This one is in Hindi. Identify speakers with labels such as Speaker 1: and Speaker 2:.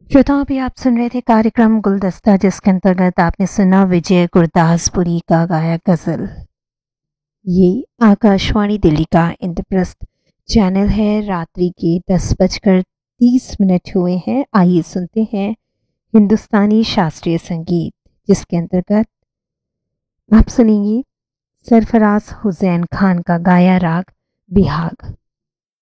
Speaker 1: श्रोताओं, अभी आप सुन रहे थे कार्यक्रम गुलदस्ता, जिसके अंतर्गत आपने सुना विजय गुरदासपुरी का गाया गजल। ये आकाशवाणी दिल्ली का इंद्रप्रस्थ चैनल है। रात्रि के 10:30 हुए हैं। आइए सुनते हैं हिंदुस्तानी शास्त्रीय संगीत, जिसके अंतर्गत आप सुनेंगे सरफराज हुसैन खान का गाया राग बिहाग।